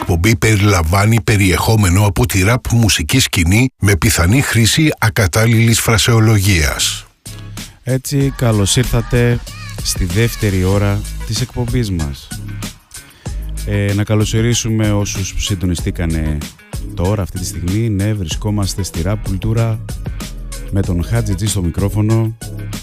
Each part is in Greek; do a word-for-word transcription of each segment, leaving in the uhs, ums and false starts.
εκπομπή περιλαμβάνει περιεχόμενο από τη ραπ μουσική σκηνή με πιθανή χρήση ακατάλληλης φρασεολογίας. Έτσι, καλώς ήρθατε στη δεύτερη ώρα της εκπομπής μας. Ε, να καλωσορίσουμε όσους συντονιστήκανε τώρα, αυτή τη στιγμή. Ναι, βρισκόμαστε στη ραπ κουλτούρα με τον Χάτζη Τζι στο μικρόφωνο,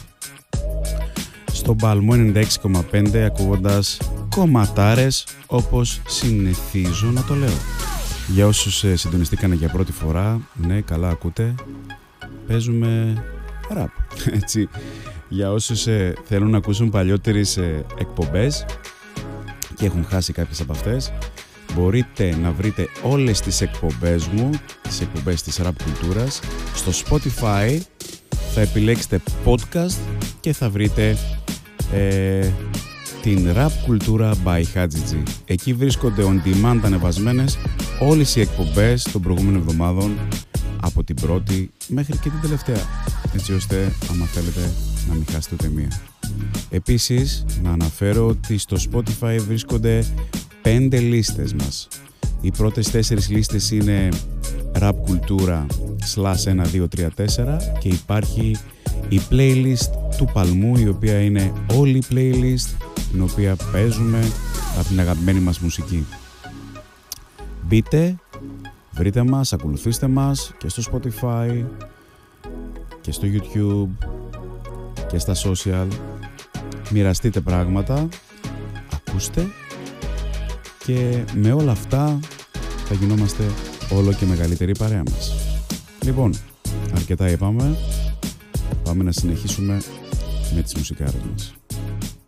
στον Παλμό ενενήντα έξι κόμμα πέντε, ακούγοντας κομματάρες όπως συνηθίζω να το λέω. Για όσους ε, συντονιστήκανε για πρώτη φορά, ναι, καλά ακούτε, παίζουμε ραπ, έτσι. Για όσους ε, θέλουν να ακούσουν παλιότερες ε, εκπομπές και έχουν χάσει κάποιες από αυτές, μπορείτε να βρείτε όλες τις εκπομπές μου, τις εκπομπές της ραπ κουλτούρας, στο Spotify. Θα επιλέξετε podcast και θα βρείτε ε, την Rap Cultura by Χάτζη Τζι. Εκεί βρίσκονται on demand ανεβασμένες όλες οι εκπομπές των προηγούμενων εβδομάδων, από την πρώτη μέχρι και την τελευταία, έτσι ώστε άμα θέλετε να μην χάσετε ούτε μία. Επίσης να αναφέρω ότι στο Spotify βρίσκονται πέντε λίστες μας. Οι πρώτες τέσσερις λίστες είναι Rap Cultura slash ένα δύο τρία τέσσερα και υπάρχει η playlist του Παλμού, η οποία είναι όλη η playlist την οποία παίζουμε από την αγαπημένη μας μουσική. Μπείτε, βρείτε μας, ακολουθήστε μας και στο Spotify και στο YouTube και στα social. Μοιραστείτε πράγματα, ακούστε, και με όλα αυτά θα γινόμαστε όλο και μεγαλύτερη παρέα μας. Λοιπόν, αρκετά είπαμε, πάμε να συνεχίσουμε με τις μουσικάρες μας.